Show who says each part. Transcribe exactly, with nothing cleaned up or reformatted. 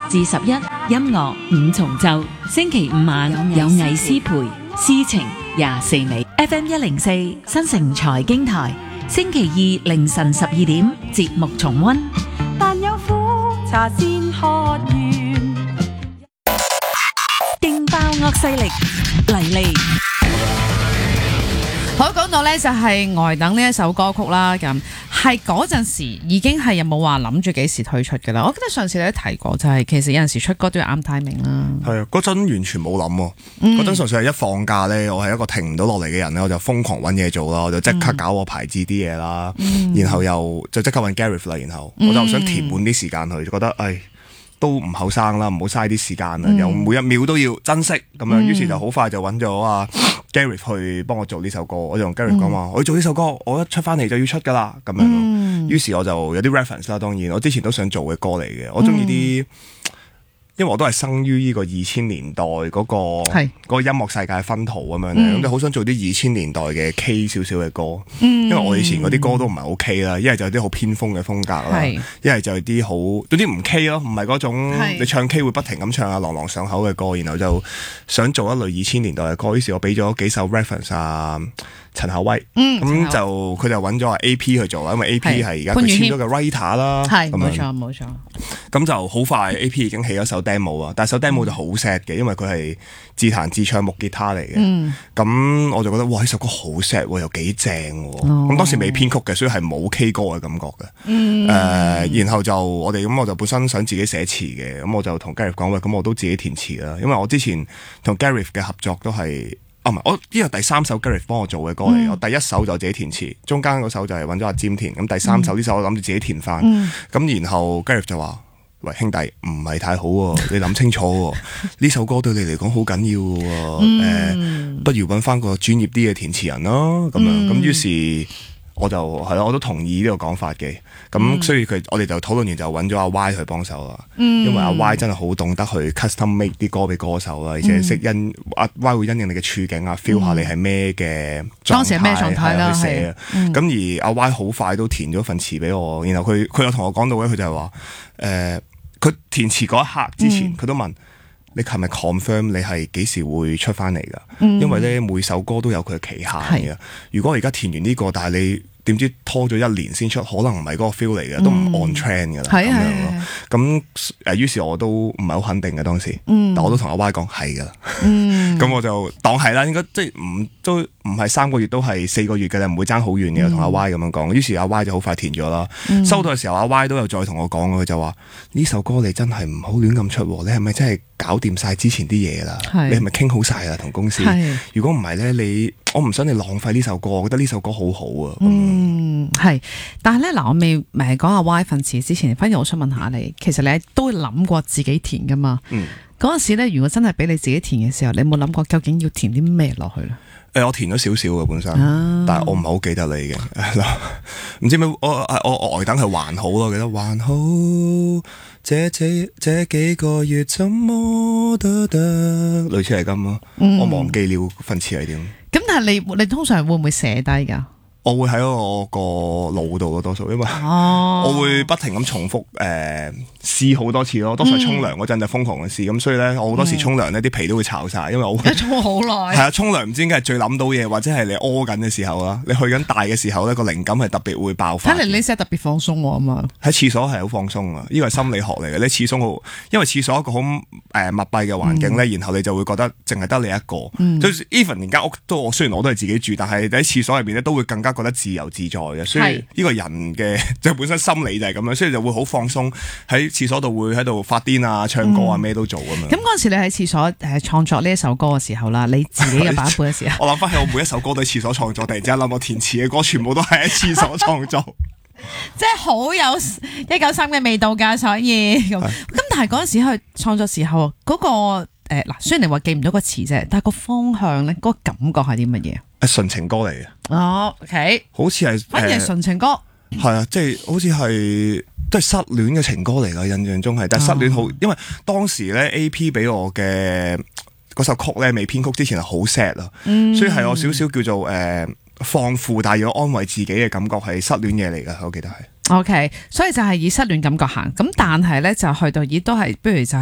Speaker 1: 至十一，音樂五重奏。星期五晚有藝師陪，詩情廿四味。F M 一零四新城財經台，星期二凌晨十二點節目重溫。
Speaker 2: 但有苦茶先喝完，
Speaker 1: 勁爆惡勢力嚟嚟。
Speaker 3: 好，講到呢就係呆等呢一首歌曲啦，咁係嗰陣時已經係有冇話諗住幾時推出㗎啦？我記得上次你都提過，就係其實有陣時出歌都要啱 timing 啦。
Speaker 4: 係啊，嗰陣完全冇諗喎，嗰陣純粹係一放假咧，我係一個停唔到落嚟嘅人咧，我就瘋狂揾嘢做啦，我就即刻搞我牌子啲嘢啦，
Speaker 3: 嗯、
Speaker 4: 然後又就即刻揾 Gareth 啦，然後我就想填滿啲時間去，就覺得唉都唔後生啦，唔好嘥啲時間啦，又、嗯、每一秒都要珍惜咁樣，於是就好快就揾咗啊 Gareth 去幫我做呢首歌，我就同 Gareth 講話，我要做呢首歌，我一出翻嚟就要出噶啦，咁樣咯。於是我就有啲 reference 啦，當然我之前都想做嘅歌嚟嘅，我中意啲。因為我都係生於呢個二千年代嗰、嗰個嗰個音樂世界薰陶咁樣咧，咁就好想做啲二千年代嘅 K 少少嘅歌，嗯、因為我以前嗰啲歌都唔係好 K 啦，一係就有啲好偏鋒嘅風格啦，一係就有啲好總之唔 K 咯，唔係嗰種你唱 K 會不停咁唱啊朗朗上口嘅歌，然後就想做一類二千年代嘅歌，於是我俾咗幾首 reference 啊。陳夏威，咁、嗯、就佢就揾咗 A P 去做啦，因為 A P 係而家佢簽咗個 writer 啦，
Speaker 3: 係冇錯冇錯。
Speaker 4: 咁就好快 A P 已經起咗首 demo 啊，但係首 demo 就好 sad 嘅，因為佢係自彈自唱木吉他嚟嘅。咁、嗯、我就覺得哇呢首歌好 sad 喎，又幾正喎。咁、哦、當時未編曲嘅，所以係冇 K 歌嘅感覺嘅。誒、嗯呃，然後就我哋咁我就本身想自己寫詞嘅，咁我就同 Gareth 講喂，咁我都自己填詞啦，因為我之前同 Gareth 嘅合作都係。啊唔係，我呢個第三首 Gareth 幫我做嘅歌嚟，嗯、我第一首就自己填詞，中間嗰首就係揾咗阿詹填，咁第三首呢首我諗住自己填翻，咁、嗯、然後 Gareth 就話：喂兄弟，唔係太好喎，你諗清楚喎，呢首歌對你嚟講好緊要嘅喎，嗯呃，不如揾翻個專業啲嘅填詞人咯，咁樣，咁於是。我就係咯，我都同意呢個講法嘅。咁、嗯、所以佢我哋就討論完就揾咗阿 Y 去幫手啦。嗯、因為阿 Y 真係好懂得去 custom make 啲歌俾歌手啦，而且識因阿、嗯、Y 會因應你嘅處境啊 feel 下你係咩嘅狀態，當時係咩狀態啦去寫啊。咁、嗯、而阿 Y 好快都填咗份詞俾我，然後佢佢有同我講到咧，佢就係話誒，佢、呃、填詞嗰一刻之前，佢、嗯、都問。你係咪 confirm 你係幾時會出翻嚟噶？嗯、因為咧每首歌都有佢嘅期限嘅。如果我而家填完呢、這個，但係你點知拖咗一年先出，可能唔係嗰個 feel 嚟嘅，嗯、都唔 on trend 噶啦。咁樣咯。咁誒，於是我都唔係好肯定嘅當時，嗯、但我都同阿 Y 講係噶啦。咁、嗯、我就當係啦，應該即係唔都唔係三個月，都係四個月嘅啦，唔會爭好遠嘅。同阿 Y 咁樣講，於是阿 Y 就好快填咗啦。嗯、收到嘅時候，阿 Y 都有再同我講，佢就話呢首歌你真係唔好亂咁出，你係咪真係？搞掂晒之前啲嘢啦，是你係咪傾好晒啦同公司？是如果唔係咧，你我唔想你浪費呢首歌，我覺得呢首歌好好啊。
Speaker 3: 嗯，係，但係咧嗱，我未未講阿 Y 份詞之前，反而我想問下你，其實你都諗過自己填噶嘛？嗯，嗰陣時咧，如果真係俾你自己填嘅時候，你有冇諗過究竟要填啲咩落去咧？
Speaker 4: 誒、欸，我填咗少少嘅本身，啊、但係我唔係好記得你嘅，唔知咩？我我我呆等係還好咯，記得還好。這這這幾個月怎麼得得？類似係咁咯，嗯、我忘記了份詞係點。
Speaker 3: 咁但係你你通常會唔會寫低㗎？
Speaker 4: 我會喺我個腦度咯，多數因為、哦、我會不停咁重複誒試好多次咯。多數係沖涼嗰陣就瘋狂嘅試，咁、嗯、所以咧我好多時沖涼呢啲皮都會巢晒，因為我會
Speaker 3: 沖好耐。
Speaker 4: 係啊，沖涼唔知點解係最諗到嘢，或者係你屙緊嘅時候啦，你去緊大嘅時候咧個靈感係特別會爆發。
Speaker 3: 睇嚟你先係特別放鬆喎啊嘛！
Speaker 4: 喺廁所係好放鬆啊，呢個係心理學嚟嘅。你廁所好，因為廁所一個好誒密閉嘅環境咧，嗯、然後你就會覺得淨係得你一個。嗯、就 even 連間屋都我雖然我都係自己住，但係喺廁所入邊咧都會更加覺得自由自在嘅。所以呢個人嘅就本身心理就係咁樣，所以就會好放鬆喺廁所度會喺度發癲啊、唱歌啊咩、嗯、都做咁樣。咁嗰陣時你喺廁所誒創作呢一首歌嘅時候啦，你自己嘅版本嘅時候，我諗翻起我每一首歌都喺廁所創作，突然之間諗我填詞嘅歌全部都係喺廁所創作。
Speaker 3: 即係好有一九三嘅味道㗎，所以咁。咁但係嗰陣時去創作時候，嗰、嗰個誒嗱，雖然你話記唔到個詞啫，但係個方向咧，嗰個感覺係啲乜嘢？誒，
Speaker 4: 純情歌嚟嘅。
Speaker 3: 哦 ，OK，
Speaker 4: 好似係
Speaker 3: 反而係純情歌。
Speaker 4: 係啊，即係好似係都係失戀嘅情歌嚟㗎，印象中係。但係失戀好，哦、因為當時咧 A P 俾我嘅嗰首曲咧未編曲之前係好 sad 啊，嗯、所以係我少少叫做誒。呃放負，但係要安慰自己嘅感覺係失戀嘢嚟㗎，我記得係。
Speaker 3: OK，所以就係以失戀感覺行，咁但係咧就去到咦都係，不如就係